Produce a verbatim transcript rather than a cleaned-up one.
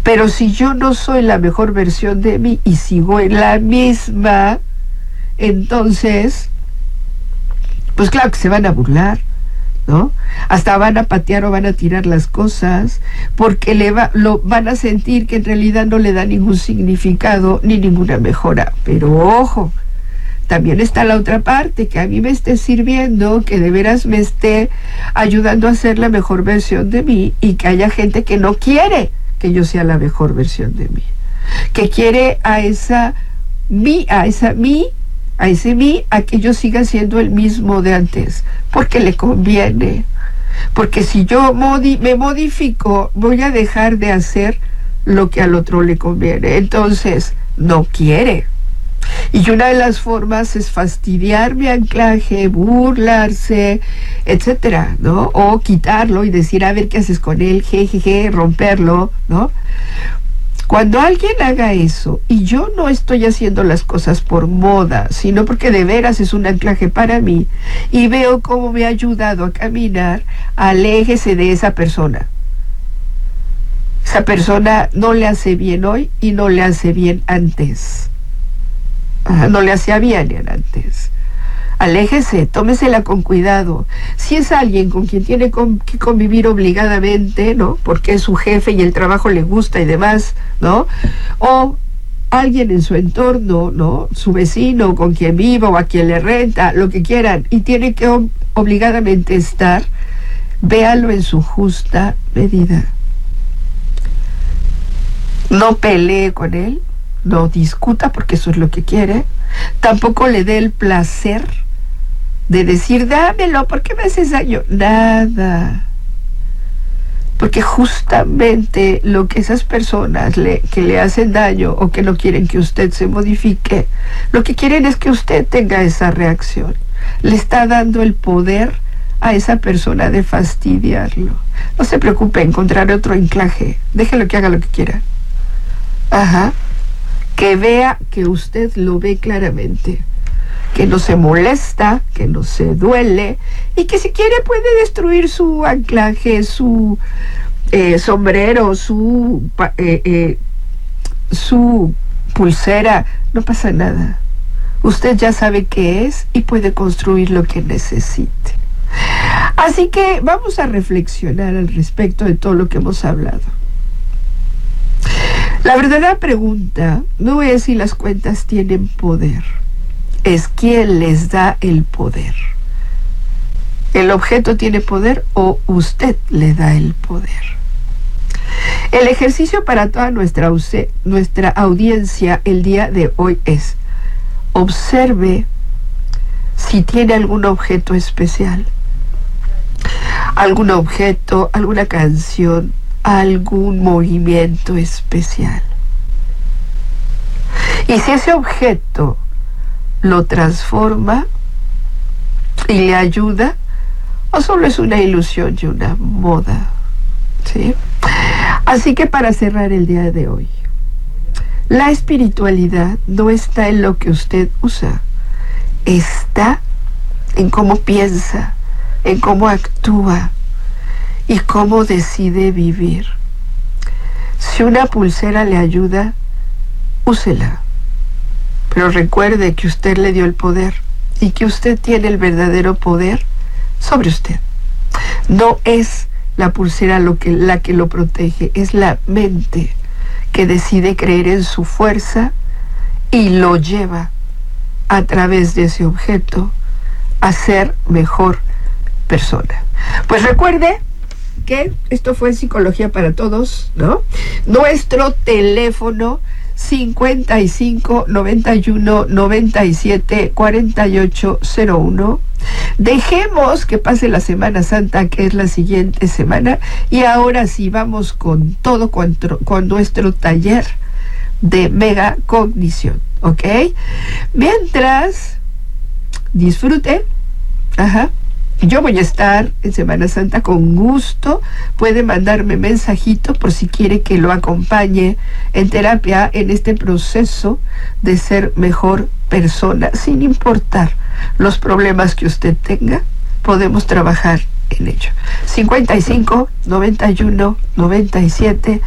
Pero si yo no soy la mejor versión de mí y sigo en la misma, entonces, pues claro que se van a burlar, ¿no? Hasta van a patear o van a tirar las cosas, porque le va, lo van a sentir que en realidad no le da ningún significado ni ninguna mejora. Pero ojo, también está la otra parte, que a mí me esté sirviendo, que de veras me esté ayudando a ser la mejor versión de mí, y que haya gente que no quiere que yo sea la mejor versión de mí, que quiere a esa mí, a esa mí, a ese mí, a que yo siga siendo el mismo de antes, porque le conviene. Porque si yo modi me modifico, voy a dejar de hacer lo que al otro le conviene. Entonces, no quiere. Y una de las formas es fastidiar mi anclaje, burlarse, etcétera, ¿no? O quitarlo y decir, a ver qué haces con él, jejeje, romperlo, ¿no? Cuando alguien haga eso, y yo no estoy haciendo las cosas por moda, sino porque de veras es un anclaje para mí, y veo cómo me ha ayudado a caminar, aléjese de esa persona. Esa persona no le hace bien hoy y no le hace bien antes. Ajá, no le hacía bien antes. Aléjese, tómesela con cuidado. Si es alguien con quien tiene con, que convivir obligadamente, ¿no? Porque es su jefe y el trabajo le gusta y demás, ¿no? O alguien en su entorno, ¿no? Su vecino con quien viva o a quien le renta, lo que quieran, y tiene que ob obligadamente estar, véalo en su justa medida. No pelee con él, no discuta porque eso es lo que quiere. Tampoco le dé el placer de decir, dámelo, ¿por qué me haces daño? Nada. Porque justamente lo que esas personas le, que le hacen daño o que no quieren que usted se modifique, lo que quieren es que usted tenga esa reacción. Le está dando el poder a esa persona de fastidiarlo. No se preocupe, encontraré otro anclaje. Déjelo que haga lo que quiera. Ajá. Que vea que usted lo ve claramente, que no se molesta, que no se duele, y que si quiere puede destruir su anclaje, su eh, sombrero, su, eh, eh, su pulsera, no pasa nada. Usted ya sabe qué es y puede construir lo que necesite. Así que vamos a reflexionar al respecto de todo lo que hemos hablado. La verdadera pregunta no es si las cuentas tienen poder, es quién les da el poder. ¿El objeto tiene poder o usted le da el poder? El ejercicio para toda nuestra, nuestra audiencia el día de hoy es: observe si tiene algún objeto especial, algún objeto, alguna canción, algún movimiento especial. Y si ese objeto lo transforma y le ayuda, o solo es una ilusión y una moda, ¿sí? Así que para cerrar el día de hoy, la espiritualidad no está en lo que usted usa, está en cómo piensa, en cómo actúa y cómo decide vivir. Si una pulsera le ayuda, úsela. Pero recuerde que usted le dio el poder y que usted tiene el verdadero poder sobre usted. No es la pulsera lo que, la que lo protege, es la mente que decide creer en su fuerza y lo lleva a través de ese objeto a ser mejor persona. Pues recuerde que esto fue Psicología para Todos, ¿no? Nuestro teléfono cincuenta y cinco, noventa y uno, noventa y siete, cuarenta y ocho cero uno. Dejemos que pase la Semana Santa, que es la siguiente semana, y ahora sí vamos con todo con, con nuestro taller de mega cognición, ¿ok? Mientras disfrute, ajá. Yo voy a estar en Semana Santa con gusto. Puede mandarme mensajito por si quiere que lo acompañe en terapia en este proceso de ser mejor persona, sin importar los problemas que usted tenga. Podemos trabajar en ello. cincuenta y cinco, noventa y uno, noventa y siete